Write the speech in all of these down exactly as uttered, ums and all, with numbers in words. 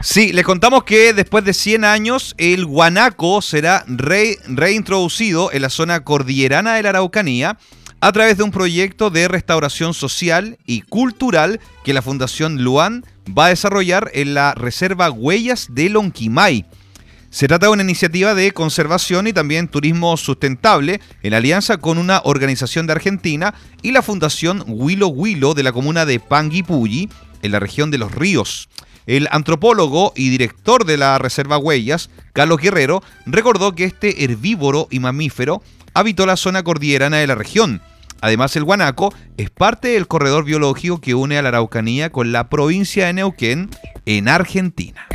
Sí, les contamos que después de cien años el guanaco será re- reintroducido en la zona cordillerana de la Araucanía a través de un proyecto de restauración social y cultural que la Fundación Luan va a desarrollar en la Reserva Huellas de Lonquimay. Se trata de una iniciativa de conservación y también turismo sustentable en alianza con una organización de Argentina y la Fundación Huilo Huilo de la comuna de Panguipulli, en la región de Los Ríos. El antropólogo y director de la Reserva Huellas, Carlos Guerrero, recordó que este herbívoro y mamífero habitó la zona cordillerana de la región. Además, el guanaco es parte del corredor biológico que une a la Araucanía con la provincia de Neuquén, en Argentina.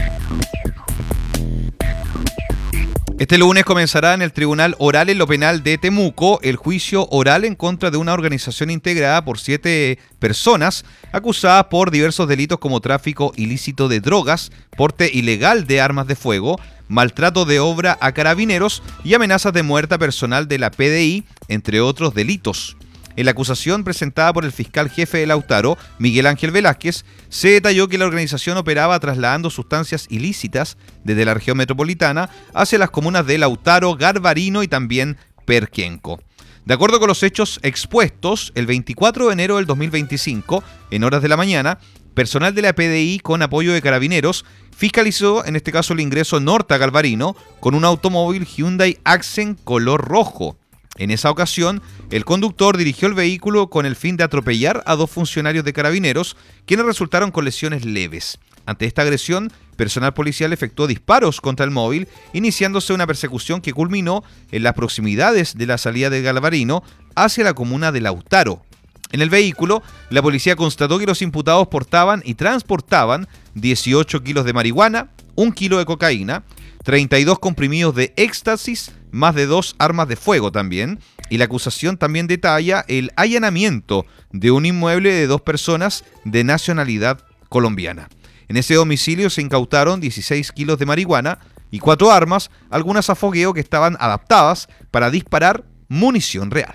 Este lunes comenzará en el Tribunal Oral en lo Penal de Temuco el juicio oral en contra de una organización integrada por siete personas acusadas por diversos delitos como tráfico ilícito de drogas, porte ilegal de armas de fuego, maltrato de obra a carabineros y amenazas de muerte a personal de la P D I, entre otros delitos. En la acusación presentada por el fiscal jefe de Lautaro, Miguel Ángel Velázquez, se detalló que la organización operaba trasladando sustancias ilícitas desde la región metropolitana hacia las comunas de Lautaro, Garbarino y también Perquenco. De acuerdo con los hechos expuestos, el veinticuatro de enero del dos mil veinticinco, en horas de la mañana, personal de la P D I con apoyo de carabineros fiscalizó, en este caso, el ingreso norte a Garbarino con un automóvil Hyundai Accent color rojo. En esa ocasión, el conductor dirigió el vehículo con el fin de atropellar a dos funcionarios de carabineros, quienes resultaron con lesiones leves. Ante esta agresión, personal policial efectuó disparos contra el móvil, iniciándose una persecución que culminó en las proximidades de la salida de Garbarino hacia la comuna de Lautaro. En el vehículo, la policía constató que los imputados portaban y transportaban dieciocho kilos de marihuana, un kilo de cocaína, treinta y dos comprimidos de éxtasis, más de dos armas de fuego también, y la acusación también detalla el allanamiento de un inmueble de dos personas de nacionalidad colombiana. En ese domicilio se incautaron dieciséis kilos de marihuana y cuatro armas, algunas a fogueo que estaban adaptadas para disparar munición real.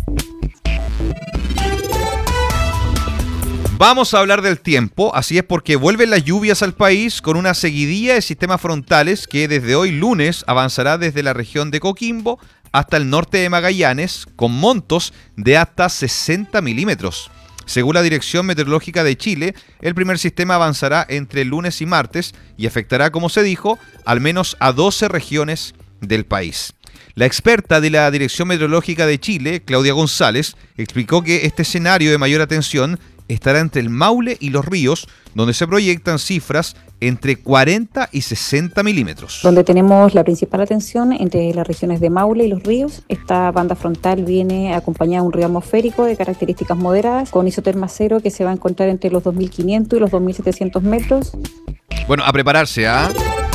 Vamos a hablar del tiempo, así es porque vuelven las lluvias al país con una seguidilla de sistemas frontales que desde hoy lunes avanzará desde la región de Coquimbo hasta el norte de Magallanes con montos de hasta sesenta milímetros. Según la Dirección Meteorológica de Chile, el primer sistema avanzará entre lunes y martes y afectará, como se dijo, al menos a doce regiones del país. La experta de la Dirección Meteorológica de Chile, Claudia González, explicó que este escenario de mayor atención estará entre el Maule y Los Ríos, donde se proyectan cifras entre cuarenta y sesenta milímetros. Donde tenemos la principal atención entre las regiones de Maule y Los Ríos. Esta banda frontal viene acompañada de un río atmosférico de características moderadas, con isoterma cero que se va a encontrar entre los dos mil quinientos y los dos mil setecientos metros. Bueno, a prepararse, ¿ah?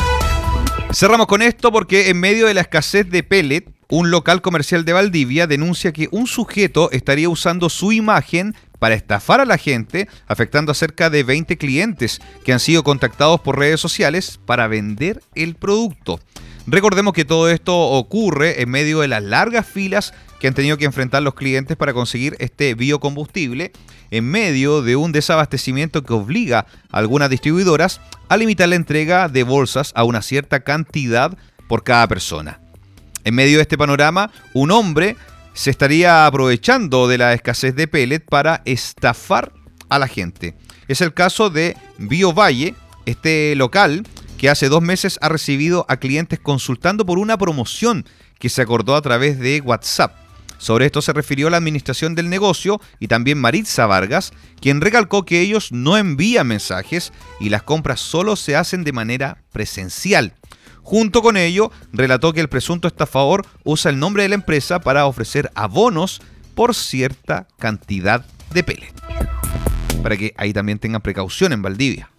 ¿eh? Cerramos con esto porque en medio de la escasez de pellet, un local comercial de Valdivia denuncia que un sujeto estaría usando su imagen para estafar a la gente, afectando a cerca de veinte clientes que han sido contactados por redes sociales para vender el producto. Recordemos que todo esto ocurre en medio de las largas filas que han tenido que enfrentar los clientes para conseguir este biocombustible, en medio de un desabastecimiento que obliga a algunas distribuidoras a limitar la entrega de bolsas a una cierta cantidad por cada persona. En medio de este panorama, un hombre se estaría aprovechando de la escasez de pellet para estafar a la gente. Es el caso de BioValle, este local que hace dos meses ha recibido a clientes consultando por una promoción que se acordó a través de WhatsApp. Sobre esto se refirió la administración del negocio y también Maritza Vargas, quien recalcó que ellos no envían mensajes y las compras solo se hacen de manera presencial. Junto con ello, relató que el presunto estafador usa el nombre de la empresa para ofrecer abonos por cierta cantidad de pellet. Para que ahí también tengan precaución en Valdivia.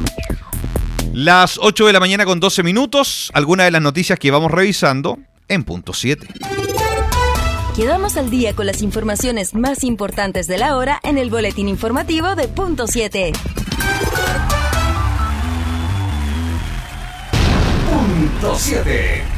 Las ocho de la mañana con doce minutos, algunas de las noticias que vamos revisando en punto siete. Quedamos al día con las informaciones más importantes de la hora en el boletín informativo de punto siete. Punto siete.